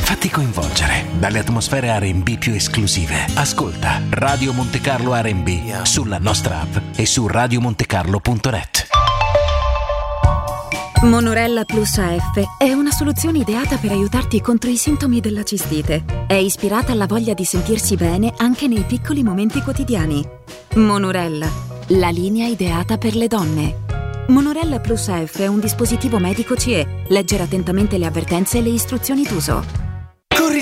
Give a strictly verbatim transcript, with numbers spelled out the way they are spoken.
Fatti coinvolgere dalle atmosfere R and B più esclusive. Ascolta Radio Monte Carlo R and B sulla nostra app e su radio montecarlo punto net. Monorella Plus A F è una soluzione ideata per aiutarti contro i sintomi della cistite. È ispirata alla voglia di sentirsi bene anche nei piccoli momenti quotidiani. Monorella, la linea ideata per le donne. Monorella Plus A F è un dispositivo medico C E. Leggere attentamente le avvertenze e le istruzioni d'uso.